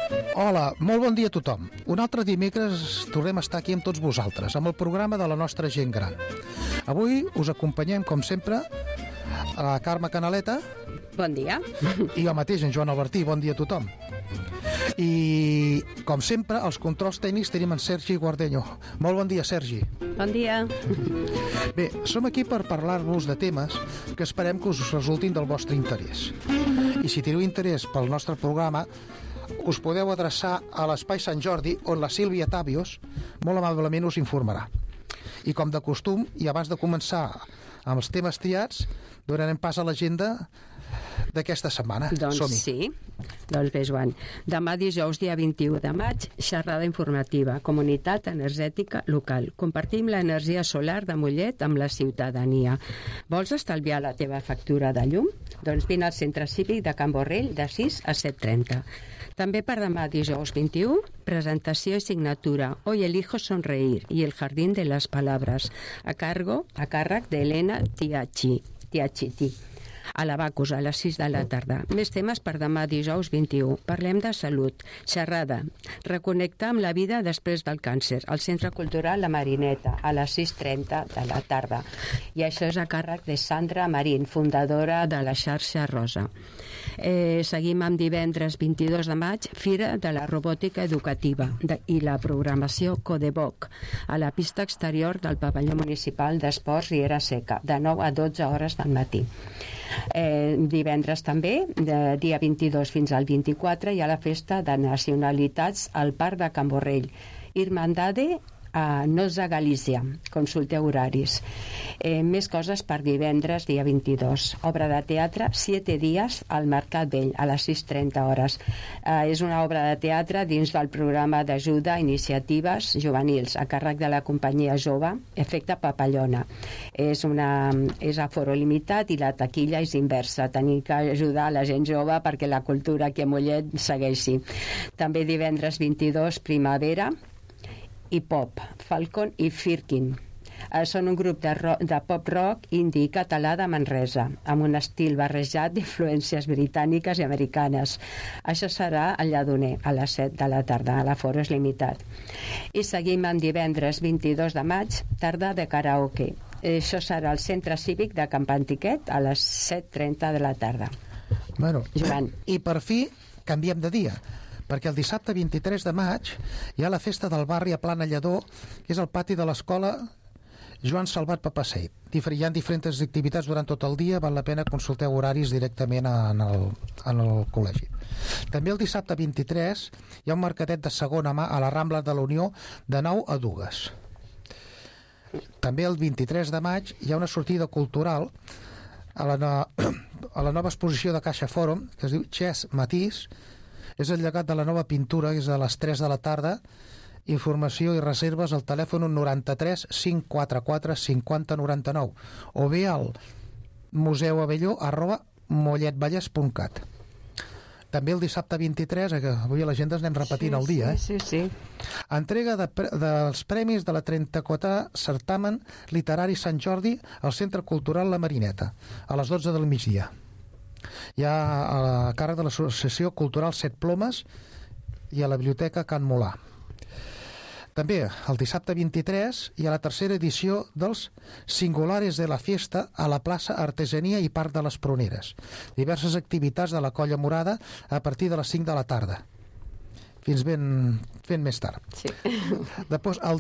Hola, molt bon dia a tothom. Un altre dimecres tornem a estar aquí amb tots vosaltres, amb el programa de la nostra gent gran. Avui us acompanyem, com sempre, a Carme Canaleta. Bon dia. I jo mateix, en Joan Albertí. Bon dia a tothom. I, com sempre, els controls tècnics tenim en Sergi Guardeño. Molt bon dia, Sergi. Bon dia. Bé, som aquí per parlar-vos de temes que esperem que us resultin del vostre interès. I si teniu interès pel nostre programa, us podeu adreçar a l'Espai Sant Jordi, on la Sílvia Tàvios molt amablement us informarà. I com de costum, i abans de començar amb els temes triats, donarem pas a l'agenda d'aquesta setmana. Doncs som-hi. sí. Doncs bé, Joan. Demà dijous, dia 21 de maig, xerrada informativa, comunitat energètica local. Compartim l'energia solar de Mollet amb la ciutadania. Vols estalviar la teva factura de llum? Doncs vine al Centre Cívic de Can Borrell de 6 a 7:30. També per demà dijous 21, presentació i signatura Hoy elijo sonreír y el jardín de las palabras, a càrrec d'Helena Tiachiti, a l'Abacus a les 6 de la tarda. Més temes per demà dijous 21. Parlem de salut. Xerrada. Reconnectar amb la vida després del càncer. Al Centre Cultural La Marineta, a les 6:30 de la tarda. I això és a càrrec de Sandra Marín, fundadora de la xarxa Rosa. Seguim amb divendres 22 de maig, Fira de la Robòtica Educativa i la programació Codeboc, a la pista exterior del Pavelló Municipal d'Esports Riera Seca, de 9 a 12 hores del matí. Divendres també, dia 22 fins al 24, hi ha la festa de nacionalitats al Parc de Can Borrell. Irmandade a Nosa Galícia. Consulteu horaris. Més coses per divendres, dia 22. Obra de teatre, 7 dies al Mercat Vell, a les 6:30 hores. És una obra de teatre dins del programa d'ajuda a iniciatives juvenils, a càrrec de la companyia jove Efecte Papallona. És aforo limitat i la taquilla és inversa. Tenim que ajudar la gent jove perquè la cultura aquí a Mollet segueixi. També divendres 22, Primavera i Pop, Falcon i Firkin. Són un grup de pop rock indie català de Manresa, amb un estil barrejat d'influències britàniques i americanes. Això serà al Lladoner, a les 7 de la tarda, l'aforo és limitat. I seguim amb divendres 22 de maig, tarda de karaoke. Això serà al Centre Cívic de Camp Antiquet, a les 7:30 de la tarda. Bueno, Joan. I per fi canviem de dia, perquè el dissabte 23 de maig hi ha la festa del barri a Plana Lledó, que és al pati de l'escola Joan Salvat Papaseit. Hi ha diferents activitats durant tot el dia, val la pena consultar horaris directament en el col·legi. També el dissabte 23 hi ha un mercadet de segona mà a la Rambla de la Unió de 9 a 2. També el 23 de maig hi ha una sortida cultural a la nova exposició de Caixa Fòrum, que es diu Chess Matís. És el llegat de la nova pintura, que és a les 3 de la tarda. Informació i reserves al telèfon 93 544 50 99 o bé al museuabelló@molletvalles.cat. També el dissabte 23, que avui a l'agenda anem repetint el dia, Sí. Entrega dels premis de la 34a certamen literari Sant Jordi al Centre Cultural La Marineta, a les 12 del migdia. Hi ha a càrrec de l'Associació Cultural Set Plomes i a la Biblioteca Can Molà. També el dissabte 23 hi ha la tercera edició dels Singulares de la Fiesta a la plaça Artesania i Parc de les Pruneres. Diverses activitats de la Colla Morada a partir de les 5 de la tarda fins ben més tard. Sí. Després, el